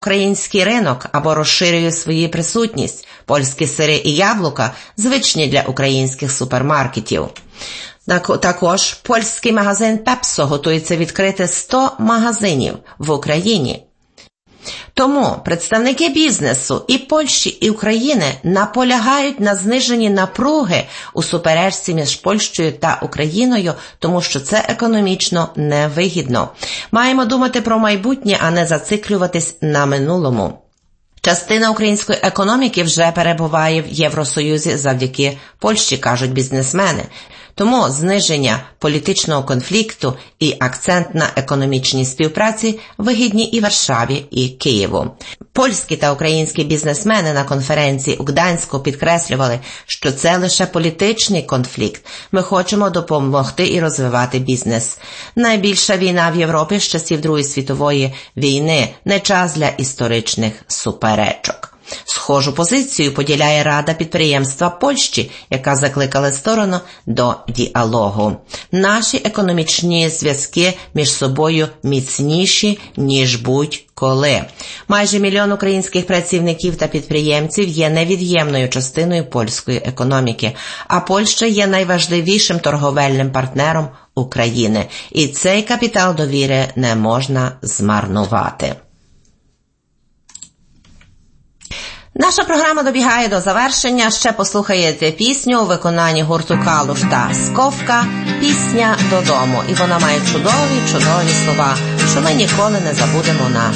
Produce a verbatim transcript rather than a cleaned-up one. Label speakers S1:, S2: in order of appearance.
S1: український ринок або розширює свою присутність. Польські сири і яблука звичні для українських супермаркетів. Також польський магазин Пепсо готується відкрити сто магазинів в Україні. Тому представники бізнесу і Польщі, і України наполягають на зниженні напруги у суперечці між Польщею та Україною, тому що це економічно невигідно. Маємо думати про майбутнє, а не зациклюватись на минулому. Частина української економіки вже перебуває в Євросоюзі завдяки Польщі, кажуть бізнесмени. Тому зниження політичного конфлікту і акцент на економічній співпраці вигідні і Варшаві, і Києву. Польські та українські бізнесмени на конференції у Гданську підкреслювали, що це лише політичний конфлікт. Ми хочемо допомогти і розвивати бізнес. Найбільша війна в Європі з часів Другої світової війни – не час для історичних суперечок. Схожу позицію поділяє Рада підприємства Польщі, яка закликала сторону до діалогу. Наші економічні зв'язки між собою міцніші, ніж будь-коли. Майже мільйон українських працівників та підприємців є невід'ємною частиною польської економіки, а Польща є найважливішим торговельним партнером України. І цей капітал довіри не можна змарнувати. Наша програма добігає до завершення. Ще послухаєте пісню у виконанні гурту Калуш та Сковка «Пісня додому». І вона має чудові, чудові слова, що ми ніколи не забудемо на